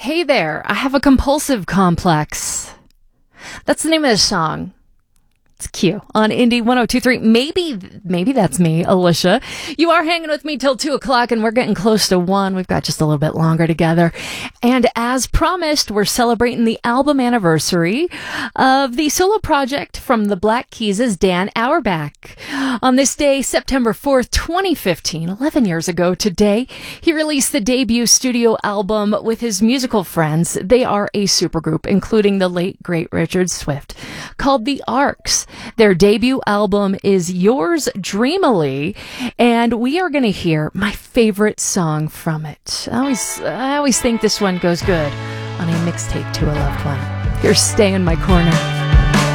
Hey there, I have a compulsive complex. That's the name of the song. It's cute. On Indie 102.3. Maybe that's me, Alicia. You are hanging with me till 2 o'clock, and we're getting close to 1. We've got just a little bit longer together. And as promised, we're celebrating the album anniversary of the solo project from the Black Keys' Dan Auerbach. On this day, September 4th, 2015, 11 years ago today, he released the debut studio album with his musical friends. They are a supergroup, including the late, great Richard Swift, called The Arcs. Their debut album is Yours Dreamily, and we are going to hear my favorite song from it. I always think this one goes good on a mixtape to a loved one. Here's Stay in My Corner.